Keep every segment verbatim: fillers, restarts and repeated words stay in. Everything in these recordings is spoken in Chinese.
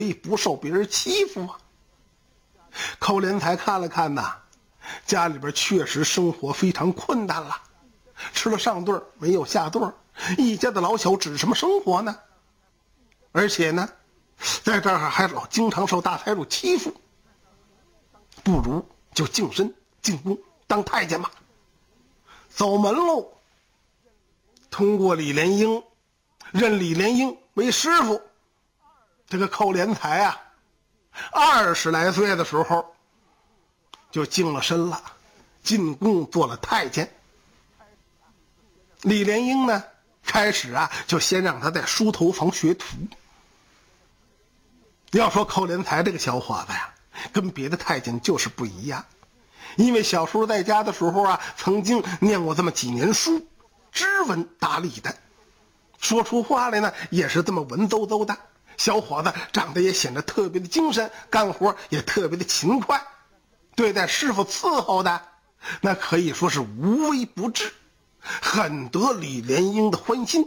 以不受别人欺负啊。寇连才看了看呐，家里边确实生活非常困难了，吃了上顿没有下顿，一家的老小指什么生活呢？而且呢，在这儿还老经常受大财主欺负，不如就净身进宫当太监吧。走门喽，通过李莲英，认李莲英为师傅。这个寇连才啊，二十来岁的时候就净了身了，进宫做了太监。李莲英呢，开始啊就先让他在梳头房学徒。要说寇连才这个小伙子呀，跟别的太监就是不一样，因为小时候在家的时候啊，曾经念过这么几年书，知文达理的，说出话来呢也是这么文绉绉的。小伙子长得也显得特别的精神，干活也特别的勤快，对待师傅伺候的那可以说是无微不至，很得李莲英的欢心。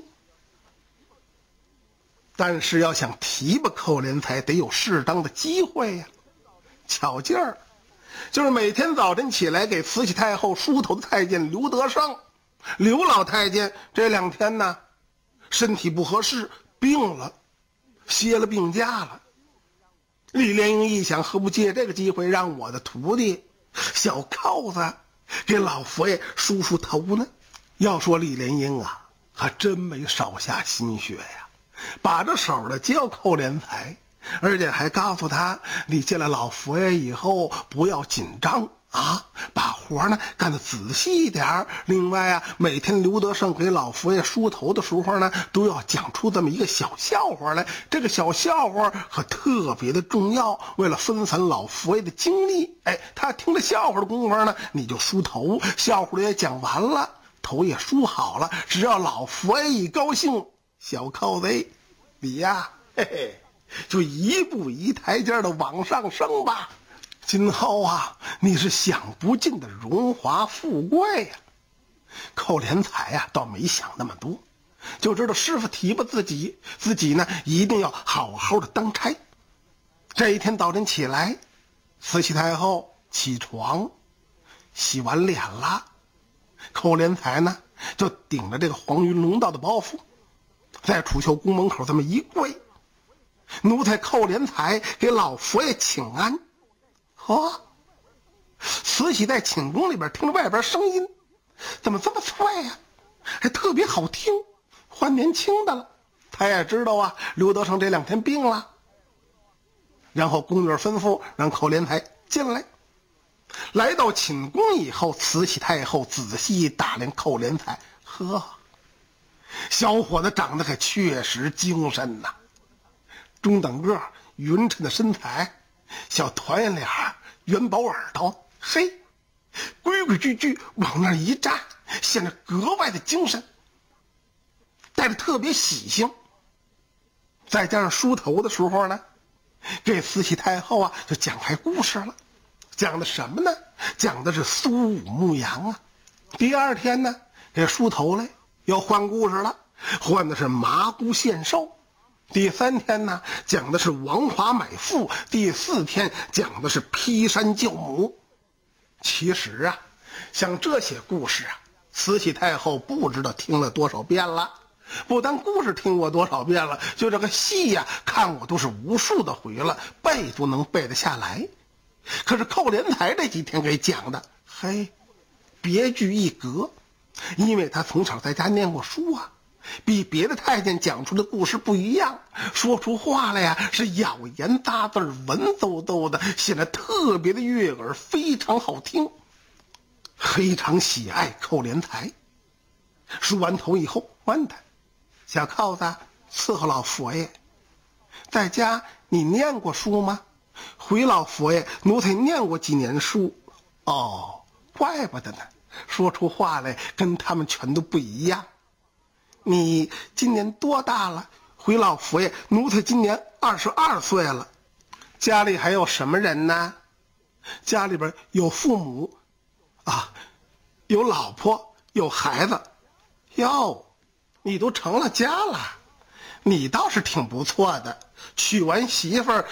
但是要想提拔寇连才，得有适当的机会呀、啊。巧劲儿，就是每天早晨起来给慈禧太后梳头的太监刘德胜，刘老太监这两天呢身体不合适，病了，歇了病假了。李莲英一想，何不借这个机会让我的徒弟小寇子给老佛爷梳梳头呢？要说李莲英啊，还真没少下心血呀，把着手的教寇连才，而且还告诉他，你见了老佛爷以后不要紧张啊，把活呢干得仔细一点。另外啊，每天刘德胜给老佛爷梳头的时候呢，都要讲出这么一个小笑话来，这个小笑话可特别的重要，为了分散老佛爷的精力，哎，他听着笑话的功夫呢，你就梳头，笑话也讲完了，头也梳好了，只要老佛爷一高兴，小寇子你呀，嘿嘿，就一步一台阶的往上升吧。今后啊，你是享不尽的荣华富贵呀、啊！寇连才呀、啊，倒没想那么多，就知道师傅提拔自己，自己呢一定要好好的当差。这一天早晨起来，慈禧太后起床，洗完脸了，寇连才呢就顶着这个黄云龙道的包袱，在储秀宫门口这么一跪，奴才寇连才给老佛爷请安。哦，慈禧在寝宫里边听着外边声音，怎么这么脆呀、啊？还特别好听，换年轻的了。他也知道啊，刘德胜这两天病了。然后宫女吩咐让寇连才进来。来到寝宫以后，慈禧太后仔细打量寇连才，呵，小伙子长得可确实精神呐、啊，中等个，匀称的身材，小团圆脸，元宝耳朵，嘿，规规矩矩往那一站，显得格外的精神，带着特别喜庆。再加上梳头的时候呢，给慈禧太后啊就讲开故事了。讲的什么呢？讲的是苏武牧羊啊。第二天呢，给梳头来，要换故事了，换的是麻姑献寿。第三天呢，讲的是王华买妇；第四天讲的是劈山救母。其实啊，像这些故事啊，慈禧太后不知道听了多少遍了。不但故事听过多少遍了，就这个戏呀、啊，看过都是无数的回了，背都能背得下来。可是寇连才这几天给讲的，嘿，别具一格，因为他从小在家念过书啊。比别的太监讲出的故事不一样，说出话来呀是咬言搭字，文绉绉的，显得特别的悦耳，非常好听，非常喜爱寇连才。梳完头以后，问他：“小寇子，伺候老佛爷，在家你念过书吗？”“回老佛爷，奴才念过几年书。”“哦，怪不得呢，说出话来跟他们全都不一样。”“你今年多大了？”“回老佛爷，奴才今年二十二岁了。”“家里还有什么人呢？”“家里边有父母，啊，有老婆，有孩子。”“哟，你都成了家了，你倒是挺不错的。娶完媳妇儿